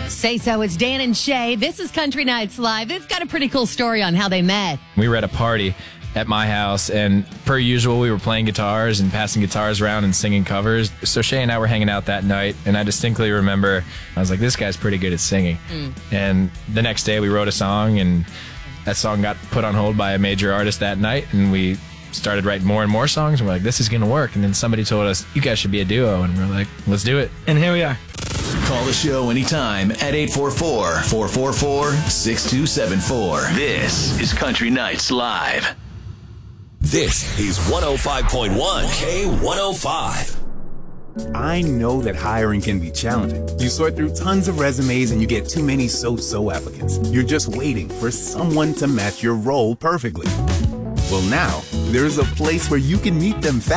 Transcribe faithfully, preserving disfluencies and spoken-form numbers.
Say so. It's Dan and Shay. This is Country Nights Live. They've got a pretty cool story on how they met. We were at a party at my house, and per usual, we were playing guitars and passing guitars around and singing covers. So Shay and I were hanging out that night, and I distinctly remember, I was like, this guy's pretty good at singing. Mm. And the next day, we wrote a song, and that song got put on hold by a major artist that night, and we started writing more and more songs, and we're like, this is going to work. And then somebody told us, you guys should be a duo, and we're like, let's do it. And here we are. Call the show anytime at eight four four, four four four, six two seven four. This is Country Nights Live. This is one oh five point one K one oh five. I know that hiring can be challenging. You sort through tons of resumes and you get too many so-so applicants. You're just waiting for someone to match your role perfectly. Well, now, there's a place where you can meet them fast.